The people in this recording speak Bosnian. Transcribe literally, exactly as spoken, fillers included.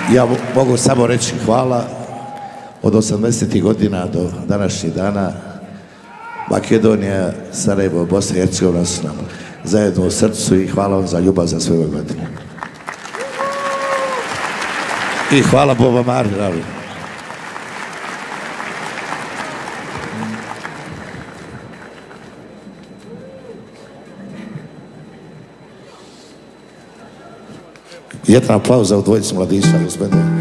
Ja mogu samo reći hvala od osamdesetih godina do današnjih dana. Makedonija, Sarajevo, Bosna i Hercegovina su nam zajedno u srcu i hvala vam za ljubav za sve ove godine. I hvala Boba Mari, naravno. Jedna aplauza u dvojicu mladića, gospodine.